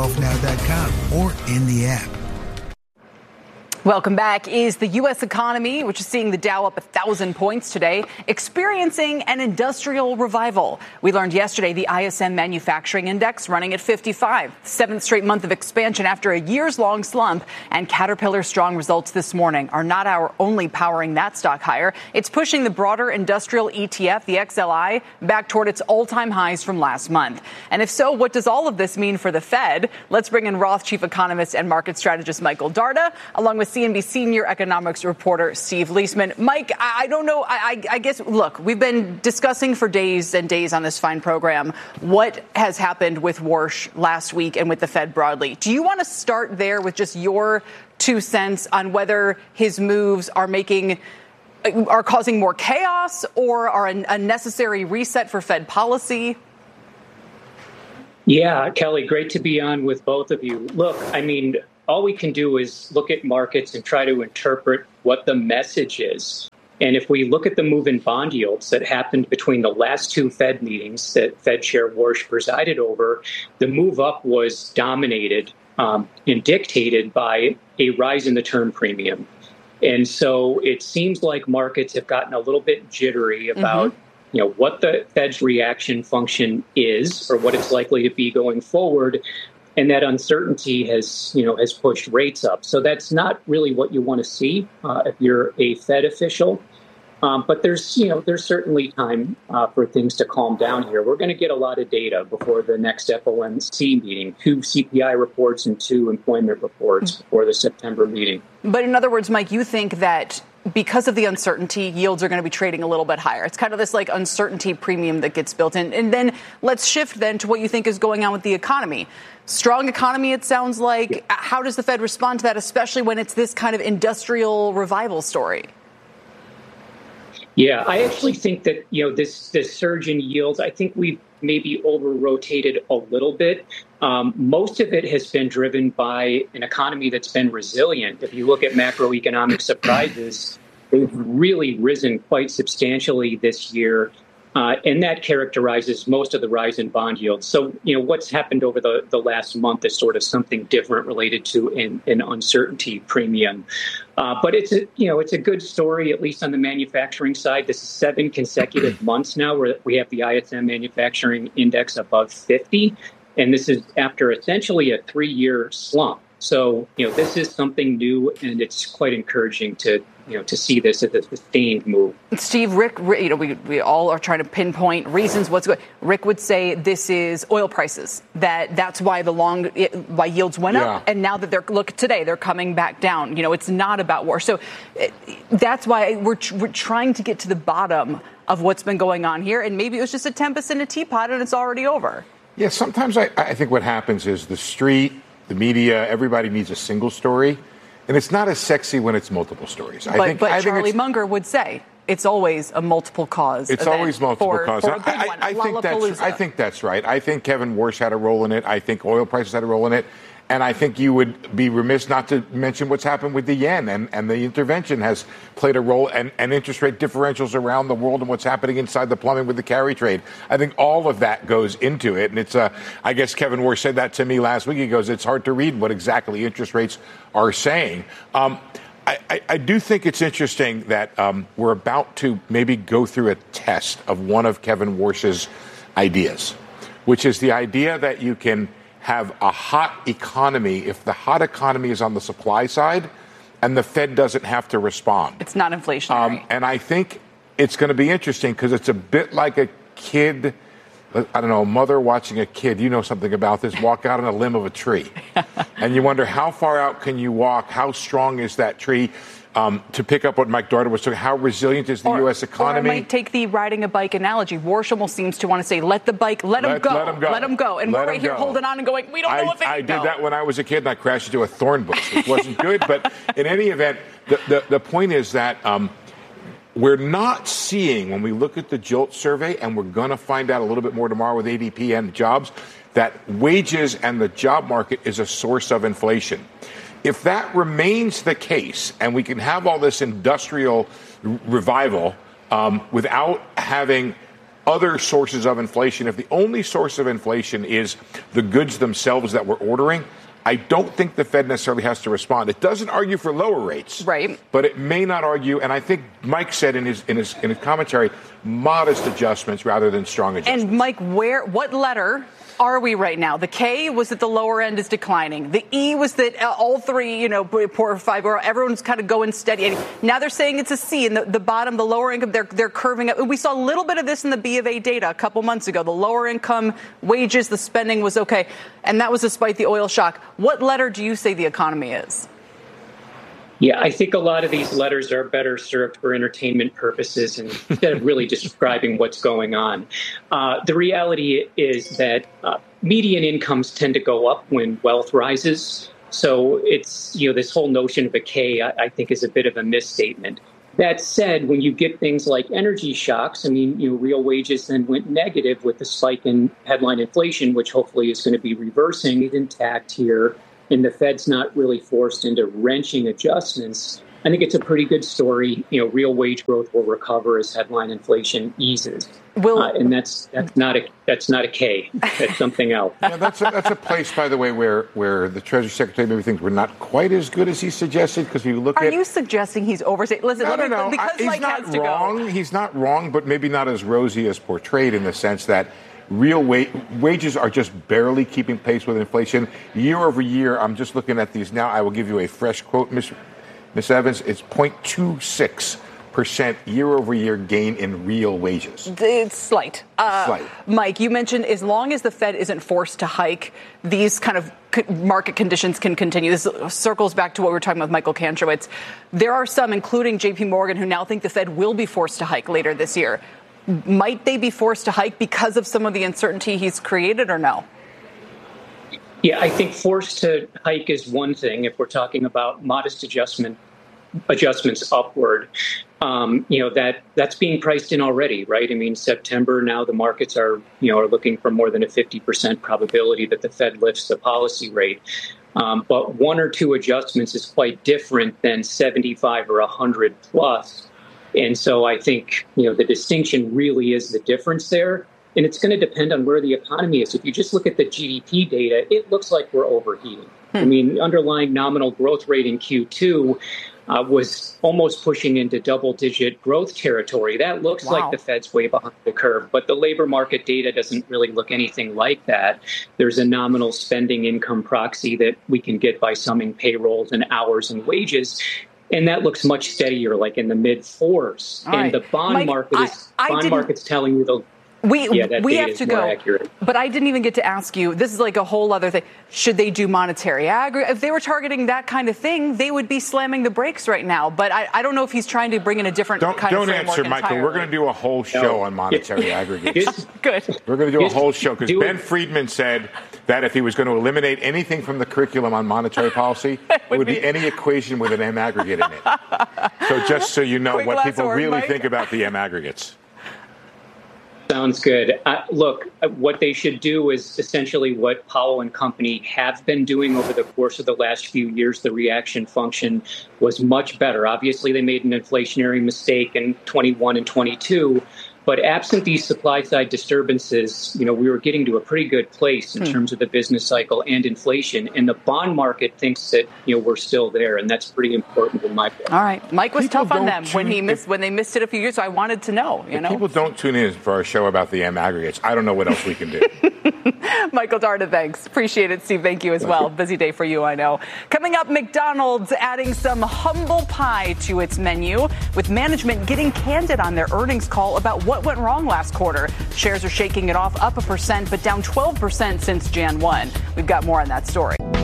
wealthnow.com or in the app. Welcome back. Is the U.S. economy, which is seeing the Dow up 1,000 points today, experiencing an industrial revival? We learned yesterday the ISM Manufacturing Index running at 55, seventh straight month of expansion after a years-long slump. And Caterpillar's strong results this morning are not our only powering that stock higher. It's pushing the broader industrial ETF, the XLI, back toward its all-time highs from last month. And if so, what does all of this mean for the Fed? Let's bring in Roth chief economist and market strategist Michael Darda, along with CNBC senior economics reporter Steve Leisman. Mike, I don't know. I guess, look, we've been discussing for days and days on this fine program what has happened with Warsh last week and with the Fed broadly. Do you want to start there with just your 2 cents on whether his moves are causing more chaos or are a necessary reset for Fed policy? Yeah, Kelly, great to be on with both of you. Look, I mean, all we can do is look at markets and try to interpret what the message is. And if we look at the move in bond yields that happened between the last two Fed meetings that Fed Chair Warsh presided over, the move up was dominated and dictated by a rise in the term premium. And so it seems like markets have gotten a little bit jittery about what the Fed's reaction function is or what it's likely to be going forward. And that uncertainty has pushed rates up. So that's not really what you want to see if you're a Fed official. But there's certainly time for things to calm down here. We're going to get a lot of data before the next FOMC meeting, 2 CPI reports and 2 employment reports before the September meeting. But in other words, Mike, you think that because of the uncertainty, yields are going to be trading a little bit higher. It's kind of this like uncertainty premium that gets built in. And then let's shift then to what you think is going on with the economy. Strong economy, it sounds like. Yeah. How does the Fed respond to that, especially when it's this kind of industrial revival story? Yeah, I actually think that, this surge in yields, I think we've maybe over-rotated a little bit. Most of it has been driven by an economy that's been resilient. If you look at macroeconomic surprises, they've really risen quite substantially this year. And that characterizes most of the rise in bond yields. So, what's happened over the last month is sort of something different related to an uncertainty premium. But it's a good story, at least on the manufacturing side. This is 7 consecutive months now where we have the ISM Manufacturing Index above 50. And this is after essentially a 3-year slump. So, this is something new, and it's quite encouraging to see this as a sustained move. Steve, Rick, we all are trying to pinpoint reasons what's going. Rick would say this is oil prices. That's why why yields went up, and now that they're coming back down. It's not about war. So that's why we're trying to get to the bottom of what's been going on here, and maybe it was just a tempest in a teapot, and it's already over. Yeah, sometimes I think what happens is the street, the media, everybody needs a single story. And it's not as sexy when it's multiple stories. But Charlie Munger would say it's always a multiple cause. It's always multiple cause. For a big one, I think that's right. I think Kevin Warsh had a role in it. I think oil prices had a role in it. And I think you would be remiss not to mention what's happened with the yen. And the intervention has played a role, and interest rate differentials around the world and what's happening inside the plumbing with the carry trade. I think all of that goes into it. And it's I guess Kevin Warsh said that to me last week. He goes, it's hard to read what exactly interest rates are saying. I do think it's interesting that we're about to maybe go through a test of one of Kevin Warsh's ideas, which is the idea that you can have a hot economy if the hot economy is on the supply side and the Fed doesn't have to respond. It's not inflationary. And I think it's going to be interesting because it's a bit like a kid, I don't know, a mother watching a kid, something about this, walk out on a limb of a tree. And you wonder, how far out can you walk? How strong is that tree? To pick up what Mike Darda was saying, how resilient is the U.S. economy? Or I might take the riding a bike analogy. Warsh almost seems to want to say, let him go. And we're right here holding on and going, we don't know if it can go. I did that when I was a kid, and I crashed into a thorn bush, which wasn't good. But in any event, the point is that we're not seeing, when we look at the JOLT survey, and we're going to find out a little bit more tomorrow with ADP and jobs, that wages and the job market is a source of inflation. If that remains the case, and we can have all this industrial revival without having other sources of inflation, if the only source of inflation is the goods themselves that we're ordering, I don't think the Fed necessarily has to respond. It doesn't argue for lower rates, right? But it may not argue, and I think Mike said in his commentary, modest adjustments rather than strong adjustments. And Mike, what letter are we right now? The K was that the lower end is declining. The E was that all three, poor fiber, everyone's kind of going steady. And now they're saying it's a C, and the bottom, the lower income, they're curving up. We saw a little bit of this in the B of A data a couple months ago. The lower income wages, the spending was okay, and that was despite the oil shock. What letter do you say the economy is? Yeah, I think a lot of these letters are better served for entertainment purposes instead of really describing what's going on. The reality is that median incomes tend to go up when wealth rises. So it's, this whole notion of a K, I think, is a bit of a misstatement. That said, when you get things like energy shocks, real wages then went negative with the spike in headline inflation, which hopefully is going to be reversing. It's intact here. And the Fed's not really forced into wrenching adjustments. I think it's a pretty good story. Real wage growth will recover as headline inflation eases. And that's not a K. That's something else. Yeah, that's a place, by the way, where the Treasury Secretary maybe thinks we're not quite as good as he suggested. Because you look Are you suggesting he's overstating? Listen, no. Because He's Mike not has to wrong. go. He's not wrong, but maybe not as rosy as portrayed in the sense that real wages are just barely keeping pace with inflation. Year over year, I'm just looking at these now. I will give you a fresh quote, Miss Evans. It's 0.26% year over year gain in real wages. It's slight. Slight. Mike, you mentioned as long as the Fed isn't forced to hike, these kind of market conditions can continue. This circles back to what we were talking about with Michael Kantrowitz. There are some, including J.P. Morgan, who now think the Fed will be forced to hike later this year. Might they be forced to hike because of some of the uncertainty he's created, or no? Yeah, I think forced to hike is one thing. If we're talking about modest adjustments upward, that's being priced in already, right? September now the markets are looking for more than a 50% probability that the Fed lifts the policy rate. But one or two adjustments is quite different than 75 or 100 plus. And so I think, the distinction really is the difference there. And it's going to depend on where the economy is. If you just look at the GDP data, it looks like we're overheating. Underlying nominal growth rate in Q2 was almost pushing into double-digit growth territory. That looks like the Fed's way behind the curve. But the labor market data doesn't really look anything like that. There's a nominal spending income proxy that we can get by summing payrolls and hours and wages. And that looks much steadier, like in the mid-4s. And the bond market's telling you we have to go. Accurate. But I didn't even get to ask you, this is like a whole other thing. Should they do monetary aggregate? If they were targeting that kind of thing, they would be slamming the brakes right now. But I don't know if he's trying to bring in a different kind of framework. Don't answer, Michael. Entirely. We're going to do a whole show on monetary aggregates. Good. We're going to do a whole show because Ben Friedman said that if he was going to eliminate anything from the curriculum on monetary policy, it would be any equation with an M aggregate in it. So just so you know what people really think about the M aggregates. Sounds good. Look, what they should do is essentially what Powell and company have been doing over the course of the last few years. The reaction function was much better. Obviously, they made an inflationary mistake in 21 and 22. But absent these supply-side disturbances, we were getting to a pretty good place in terms of the business cycle and inflation. And the bond market thinks that, we're still there. And that's pretty important in my book. All right. Mike was tough on them when they missed it a few years. So I wanted to know, People don't tune in for our show about the M aggregates. I don't know what else we can do. Michael Darda, thanks. Appreciate it, Steve. Thank you as well. Busy day for you, I know. Coming up, McDonald's adding some humble pie to its menu, with management getting candid on their earnings call about what went wrong last quarter. Shares are shaking it off, up 1%, but down 12% since Jan 1. We've got more on that story.